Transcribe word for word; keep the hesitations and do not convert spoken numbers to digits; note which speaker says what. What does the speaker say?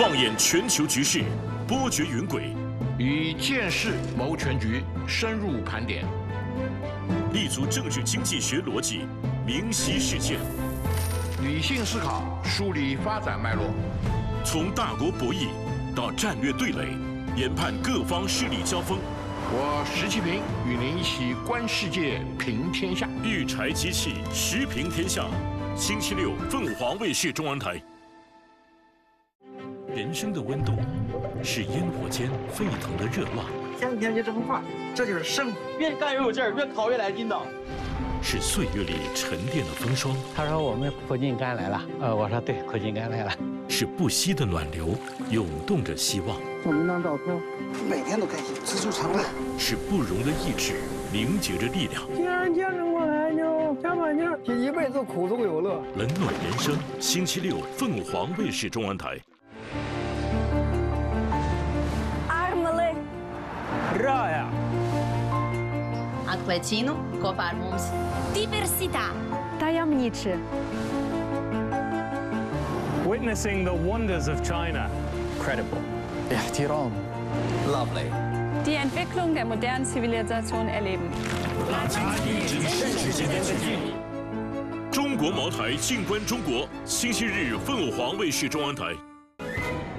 Speaker 1: 放眼全球局势，波谲云诡，
Speaker 2: 以见识谋全局，深入盘点，
Speaker 1: 立足政治经济学逻辑，明晰事件，
Speaker 2: 理性思考，梳理发展脉络，
Speaker 1: 从大国博弈到战略对垒，研判各方势力交锋。
Speaker 2: 我石其平与您一起观世界，评天下。
Speaker 1: 育才机器，时评天下。星期六，凤凰卫视中文台。人生的温度是烟火间沸腾的热浪，
Speaker 3: 天天就这么快，这就是生活。
Speaker 4: 越干越有劲儿，越烤越来劲道。
Speaker 1: 是岁月里沉淀的风霜。
Speaker 5: 他说我们苦尽甘来了，呃，我说对，苦尽甘来了。
Speaker 1: 是不息的暖流，涌动着希望。
Speaker 3: 照明当照片，每天都开心，知足常乐。
Speaker 1: 是不容的意志，凝结着力量。
Speaker 3: 既然坚持过来，就加把劲儿，这一辈子苦中有乐。
Speaker 1: 冷暖人生，星期六，凤凰卫视中文台。
Speaker 6: Armele.
Speaker 3: Raja.
Speaker 6: Atlecino, kopar mums. Diversità.
Speaker 7: Tajemniczy.
Speaker 8: Witnessing the wonders of China.
Speaker 9: Credible.
Speaker 3: Ihtiram.
Speaker 9: Lovely.
Speaker 7: Die Entwicklung der modernen Zivilisation erleben.
Speaker 1: 中国茅台静观中国，星期日凤凰卫视中文台。